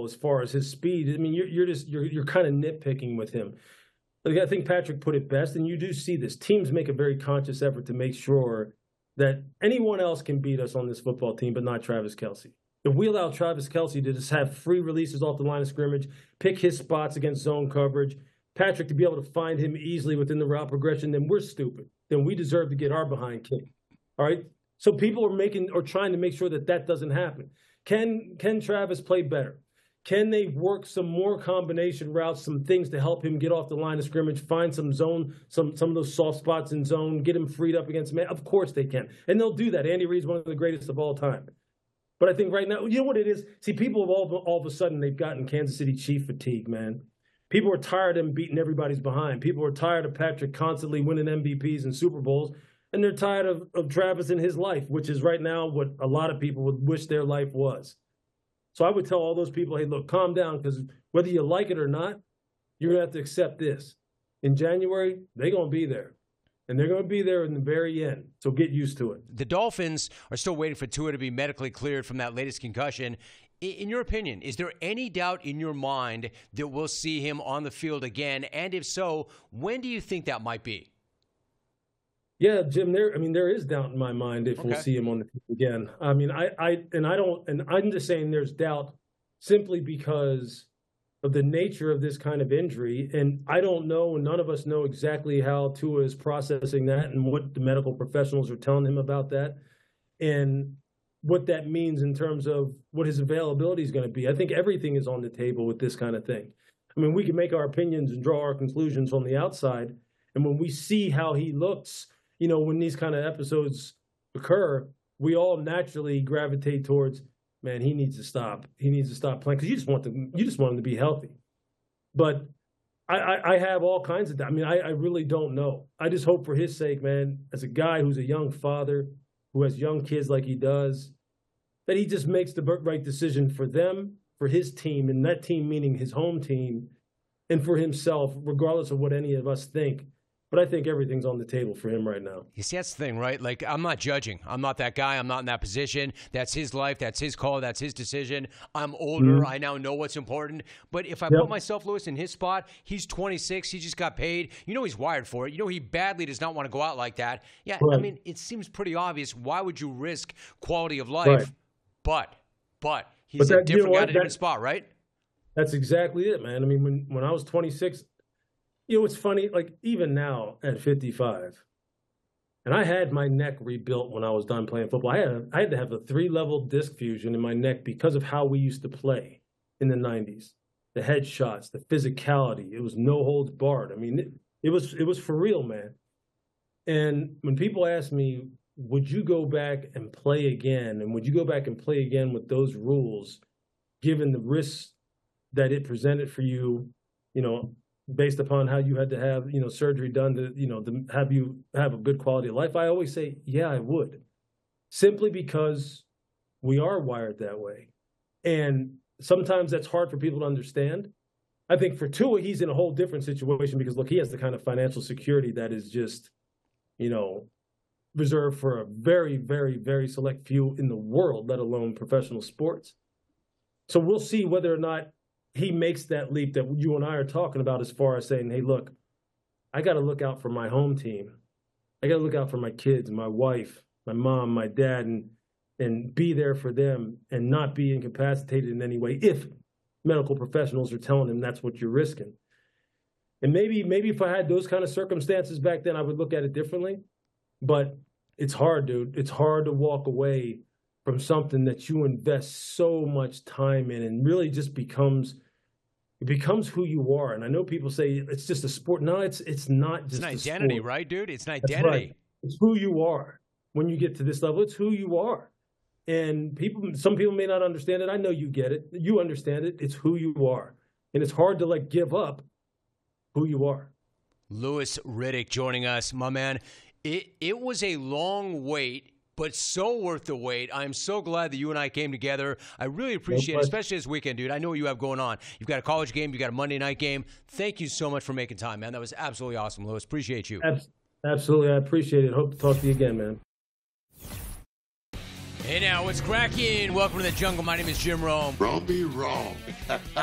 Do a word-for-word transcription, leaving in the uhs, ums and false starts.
level as far as his speed. I mean, you're you're just you're you're kind of nitpicking with him. Like, I think Patrick put it best, and you do see this. Teams make a very conscious effort to make sure that anyone else can beat us on this football team, but not Travis Kelce. If we allow Travis Kelce to just have free releases off the line of scrimmage, pick his spots against zone coverage, Patrick to be able to find him easily within the route progression, then we're stupid. Then we deserve to get our behind kicked. All right? So people are making or trying to make sure that that doesn't happen. Can, can Travis play better? Can they work some more combination routes, some things to help him get off the line of scrimmage, find some zone, some some of those soft spots in zone, get him freed up against man? Of course they can. And they'll do that. Andy Reid's one of the greatest of all time. But I think right now, you know what it is? See, people have all, all of a sudden, they've gotten Kansas City Chief fatigue, man. People are tired of him beating everybody's behind. People are tired of Patrick constantly winning M V Ps and Super Bowls. And they're tired of, of Travis in his life, which is right now what a lot of people would wish their life was. So I would tell all those people, hey, look, calm down, because whether you like it or not, you're going to have to accept this. In January, they're going to be there. And they're going to be there in the very end. So get used to it. The Dolphins are still waiting for Tua to be medically cleared from that latest concussion. In your opinion, is there any doubt in your mind that we'll see him on the field again? And if so, when do you think that might be? Yeah, Jim, there, I mean, there is doubt in my mind if Okay. we'll see him on the field again. I mean, I, I, and I don't, and I'm just saying there's doubt simply because of the nature of this kind of injury. And I don't know, and none of us know exactly how Tua is processing that and what the medical professionals are telling him about that and what that means in terms of what his availability is going to be. I think everything is on the table with this kind of thing. I mean, we can make our opinions and draw our conclusions from the outside. And when we see how he looks, you know, when these kind of episodes occur, we all naturally gravitate towards, man, he needs to stop. He needs to stop playing because you just want them, you just want him to be healthy. But I, I, I have all kinds of, I mean, I, I really don't know. I just hope for his sake, man, as a guy who's a young father, who has young kids like he does, that he just makes the right decision for them, for his team, and that team meaning his home team, and for himself, regardless of what any of us think. But I think everything's on the table for him right now. You see, that's the thing, right? Like, I'm not judging. I'm not that guy. I'm not in that position. That's his life. That's his call. That's his decision. I'm older. Mm-hmm. I now know what's important. But if I yep. put myself, Lewis, in his spot, he's twenty-six. He just got paid. You know he's wired for it. You know he badly does not want to go out like that. Yeah, right. I mean, it seems pretty obvious. Why would you risk quality of life? Right. But, but he's but that, a different you know guy, a different spot, right? That's exactly it, man. I mean, when, when I was twenty-six, you know, it's funny, like even now at fifty-five, and I had my neck rebuilt when I was done playing football. I had, I had to have a three-level disc fusion in my neck because of how we used to play in the nineties. The headshots, the physicality, it was no holds barred. I mean, it, it was it was for real, man. And when people ask me, would you go back and play again, and would you go back and play again with those rules, given the risks that it presented for you, you know, based upon how you had to have, you know, surgery done to, you know, to have you have a good quality of life? I always say, yeah, I would. Simply because we are wired that way. And sometimes that's hard for people to understand. I think for Tua, he's in a whole different situation because, look, he has the kind of financial security that is just, you know, reserved for a very, very, very select few in the world, let alone professional sports. So we'll see whether or not he makes that leap that you and I are talking about as far as saying, hey, look, I got to look out for my home team. I got to look out for my kids, my wife, my mom, my dad, and and be there for them and not be incapacitated in any way if medical professionals are telling him that's what you're risking. And maybe maybe if I had those kind of circumstances back then, I would look at it differently. But it's hard, dude. It's hard to walk away from something that you invest so much time in and really just becomes it becomes who you are. And I know people say it's just a sport. No, it's it's not just it's an identity, sport. Right, dude? It's an That's identity. Right. It's who you are when you get to this level. It's who you are. And people, some people may not understand it. I know you get it. You understand it. It's who you are. And it's hard to like give up who you are. Louis Riddick joining us, my man. It it was a long wait, but so worth the wait. I'm so glad that you and I came together. I really appreciate it, especially this weekend, dude. I know what you have going on. You've got a college game. You've got a Monday night game. Thank you so much for making time, man. That was absolutely awesome, Louis. Appreciate you. Absolutely. I appreciate it. Hope to talk to you again, man. Hey now, what's cracking? Welcome to the jungle. My name is Jim Rome. Rome be wrong.